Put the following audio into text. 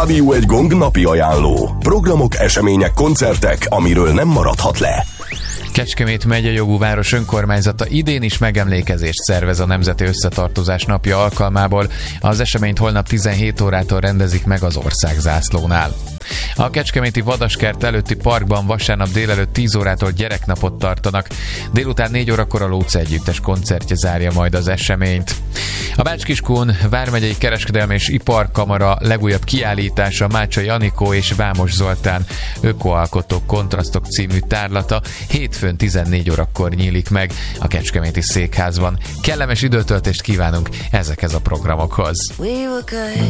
Rádió Egy Gong napi ajánló. Programok, események, koncertek, amiről nem maradhat le. Kecskemét megyejogú város önkormányzata idén is megemlékezést szervez a Nemzeti Összetartozás napja alkalmából. Az eseményt holnap 17 órától rendezik meg az országzászlónál. A kecskeméti Vadaskert előtti parkban vasárnap délelőtt 10 órától gyereknapot tartanak. Délután 4 órakor a Lóce Együttes koncertje zárja majd az eseményt. A Bács-Kiskun vármegyei kereskedelmi és iparkamara legújabb kiállítása Mácsai Anikó és Vámos Zoltán Ökoalkotók Kontrasztok című tárlata hétfőn 14 órakor nyílik meg a Kecskeméti Székházban. Kellemes időtöltést kívánunk ezekhez a programokhoz. We were good.